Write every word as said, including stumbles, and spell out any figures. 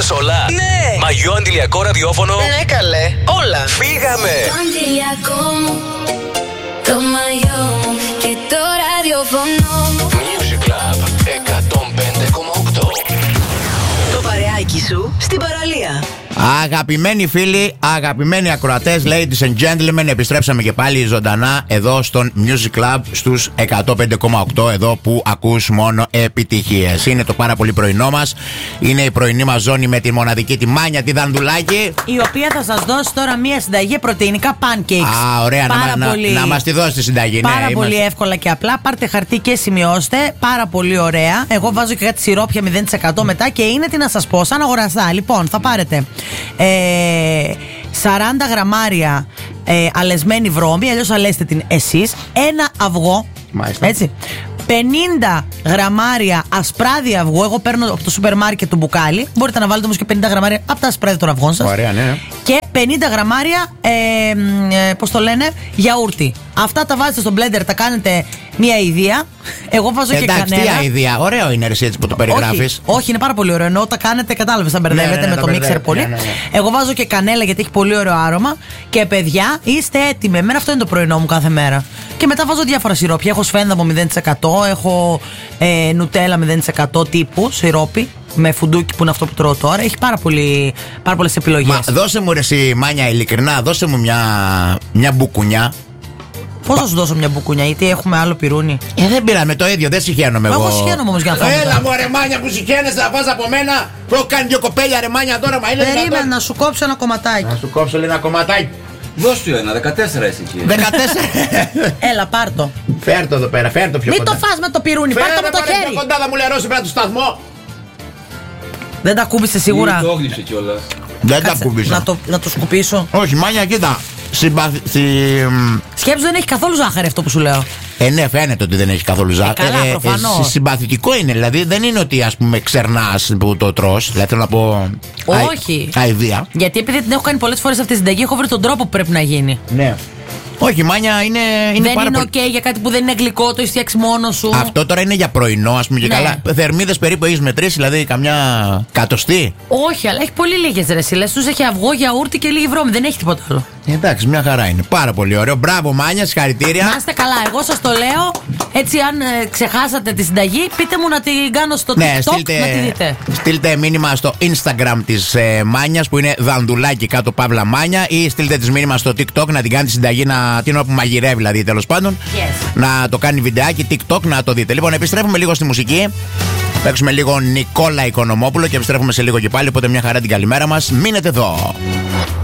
είδες όλα? Ναι. Μαγιό, αντιλιακό, ραδιόφωνο. Ναι, καλέ. Όλα. Φύγαμε. Το αντιλιακό, το μαγιό και το ραδιόφωνο. Music Club εκατόν πέντε κόμμα οκτώ. Το παρεάκι σου στην παραλία. Αγαπημένοι φίλοι, αγαπημένοι ακροατές, ladies and gentlemen, επιστρέψαμε και πάλι ζωντανά εδώ στον Music Club στους εκατόν πέντε κόμμα οκτώ, εδώ που ακούς μόνο επιτυχίες. Είναι το πάρα πολύ πρωινό μας. Είναι η πρωινή μας ζώνη με τη μοναδική τη Μάνια τη Δανδουλάκη, η οποία θα σας δώσει τώρα μία συνταγή πρωτεϊνικά pancakes. Α, ωραία, πάρα να, πολύ, να, να μας τη δώσει τη συνταγή. Πάρα ναι, πολύ είμαστε... εύκολα και απλά. Πάρτε χαρτί και σημειώστε. Πάρα πολύ ωραία. Εγώ βάζω και κάτι σιρόπια μηδέν τοις εκατό μετά και είναι τι να σας πω, σαν αγοραστά. Λοιπόν, θα πάρετε Ε, σαράντα γραμμάρια ε, αλεσμένη βρώμη, αλλιώς αλέστε την εσείς. Ένα αυγό. Μάλιστα. Έτσι. πενήντα γραμμάρια ασπράδι αυγού. Εγώ παίρνω από το σούπερ μάρκετ το μπουκάλι. Μπορείτε να βάλετε όμως και πενήντα γραμμάρια από τα ασπράδια των αυγών σας. Ωραία, ναι. Και πενήντα γραμμάρια ε, ε, πώς το λένε, γιαούρτι. Αυτά τα βάζετε στο blender, τα κάνετε μία ιδέα. Εγώ βάζω Εντάξει, και κανένα. τι ιδέα. Ωραίο είναι εσύ έτσι που το περιγράφεις. Όχι, όχι, είναι πάρα πολύ ωραίο. Ενώ τα κάνετε, κατάλαβες, θα μπερδεύετε ναι, ναι, με τα το μίξερ μπερδεύετε, πολύ. ναι, ναι, ναι. Εγώ βάζω και κανέλα γιατί έχει πολύ ωραίο άρωμα. Και παιδιά, είστε έτοιμοι. Εμένα αυτό είναι το πρωινό μου κάθε μέρα. Και μετά βάζω διάφορα σιρόπια. Έχω σφένδαμο μηδέν τοις εκατό, έχω ε, νουτέλα μηδέν τοις εκατό τύπου σιρόπι. Με φουντούκι που είναι αυτό που τρώω τώρα. Έχει πάρα, πολύ, πάρα πολλές επιλογές. Μα δώσε μου ρε εσύ, Μάνια, ειλικρινά, δώσε μου μια, μια μπουκουνιά. Πώς θα σου δώσω μια μπουκουνιά, γιατί έχουμε άλλο πυρούνι. Ε, δεν πήραμε το ίδιο, δεν συχαίνομαι εγώ. Εγώ συχαίνομαι όμως για να φάω. Έλα μου ρε Μάνια που συχαίνεσαι, θα φας από μένα. Που έχω κάνει δύο κοπέλια ρε Μάνια τώρα, μα είναι Περίμενα δυνατόν? να σου κόψω ένα κομματάκι. Να σου κόψω λέει ένα κομματάκι. Δώσ' του ένα, δεκατέσσερα εσύ εκεί. δεκατέσσερα. Έλα, πάρ' το. Φέρ' το εδώ πέρα, φέρ' το πιο Μην κοντά. το φας με το πυρούνι, πάρ' το με το Φέρε, χέρι. πιο κοντά θα μου λερώσει πέρα του σταθμό. Δεν τα κούμπησε σίγουρα. Το έγλειψε κιόλας. Δεν τα Κάτσε, κουμπίσα. να το, να το σκουπίσω. Όχι Μάνια, κοίτα. Συμπαθ... Συ... Σκέψου, δεν έχει καθόλου ζάχαρη αυτό που σου λέω. Ε, ναι, φαίνεται ότι δεν έχει καθόλου ζάχαρη. καλά, προφανώς. Συμπαθητικό είναι, δηλαδή δεν είναι ότι ας πούμε ξερνάς που το τρως. Δηλαδή θέλω να πω. Όχι. Αηδία. Γιατί επειδή την έχω κάνει πολλές φορές αυτή τη συνταγή, έχω βρει τον τρόπο που πρέπει να γίνει. Ναι. Όχι, Μάνια είναι, είναι δεν πάρα είναι πολύ. ok για κάτι που δεν είναι γλυκό, το έχεις φτιάξει μόνο σου. Αυτό τώρα είναι για πρωινό, ας πούμε και Ναι. καλά. Θερμίδες περίπου έχεις μετρήσει, δηλαδή καμιά κατοστή. Όχι, αλλά έχει πολύ λίγες ρε σύλλες. Τους έχει αυγό, γιαούρτι και λίγη βρώμη. Δεν έχει τίποτα άλλο. Εντάξει, μια χαρά είναι. Πάρα πολύ ωραίο. Μπράβο, Μάνια, συγχαρητήρια. Να είστε καλά, εγώ σας το λέω. Έτσι, αν ε, ξεχάσατε τη συνταγή, πείτε μου να την κάνω στο Ναι, TikTok στείλτε, να τη δείτε. στείλτε μήνυμα στο Instagram της ε, Μάνιας που είναι Δανδουλάκη κάτω παύλα Μάνια, ή στείλτε της μήνυμα στο TikTok να την κάνει τη συνταγή, να, την ώρα που μαγειρεύει δηλαδή τέλος πάντων. Yes. Να το κάνει βιντεάκι TikTok να το δείτε. Λοιπόν, επιστρέφουμε λίγο στη μουσική. Παίξουμε λίγο Νικόλα Οικονομόπουλο και επιστρέφουμε σε λίγο και πάλι. Οπότε μια χαρά την καλημέρα μας. Μείνετε εδώ.